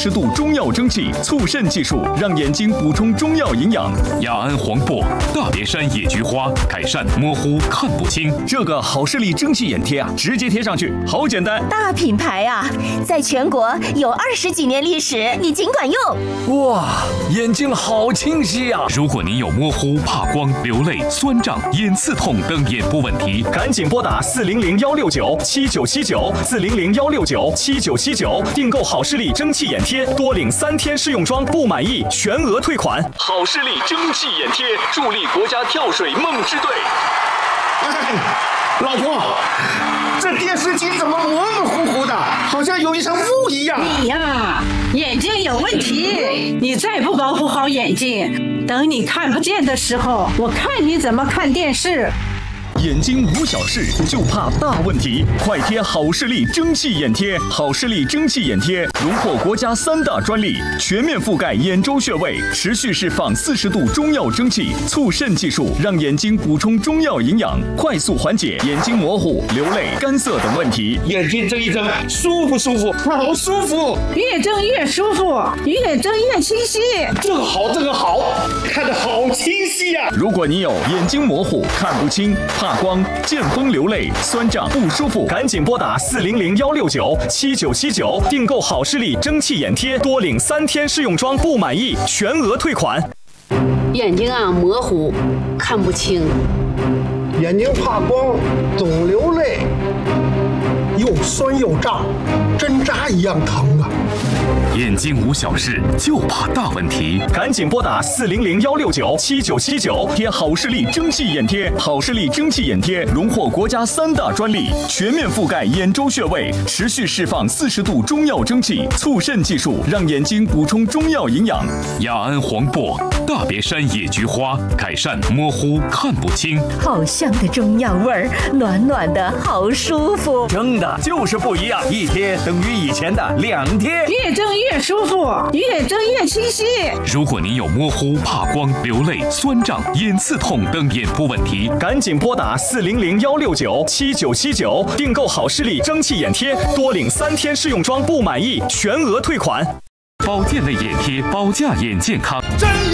40度中药蒸汽促渗技术，让眼睛补充中药营养。雅安黄柏、大别山野菊花，改善模糊看不清。这个好视力蒸汽眼贴啊，直接贴上去，好简单。 大品牌啊，在全国有20几年历史，你尽管用。 哇，眼睛好清晰啊！ 如果您有模糊、怕光、流泪、酸胀、眼刺痛等眼部问题，赶紧拨打400-169-7979，400-169-7979，订购好视力蒸汽眼贴，多领3天试用装，不满意全额退款。好视力蒸汽眼贴，助力国家跳水梦之队。 老婆，这电视机怎么模模糊糊的，好像有一层雾一样？ 你呀，眼睛有问题，你再不保护好眼睛，等你看不见的时候，我看你怎么看电视。 眼睛无小事，就怕大问题。快贴好视力蒸汽眼贴！好视力蒸汽眼贴荣获国家3大专利，全面覆盖眼周穴位，持续释放40度中药蒸汽促渗技术，让眼睛补充中药营养，快速缓解眼睛模糊、流泪、干涩等问题。 眼睛睁一睁，舒服舒服，好舒服， 越睁越舒服，越睁越清晰。 这个好，这个好，看得好清晰呀！ 如果你有眼睛模糊、看不清、怕光、见风流泪、酸胀不舒服，赶紧拨打400-169-7979，订购好视力蒸汽眼贴，多领3天试用装，不满意全额退款。 眼睛啊模糊，看不清， 眼睛怕光，总流泪，又酸又胀，针扎一样疼啊！ 眼睛无小事，就怕大问题，赶紧拨打400-169-7979，贴好视力蒸汽眼贴。好视力蒸汽眼贴荣获国家3大专利，全面覆盖眼周穴位，持续释放40度中药蒸汽促渗技术，让眼睛补充中药营养。雅安黄柏、大别山野菊花，改善模糊看不清。 好香的中药味儿，暖暖的好舒服。 蒸的就是不一样，一贴等于以前的2贴。 越睁越舒服，越睁越清晰。 如果您有模糊、怕光、流泪、酸胀、眼刺痛等眼部问题，赶紧拨打400-169-7979，订购好视力蒸汽眼贴，多领3天试用装，不满意全额退款。保健类眼贴，保驾眼健康。 真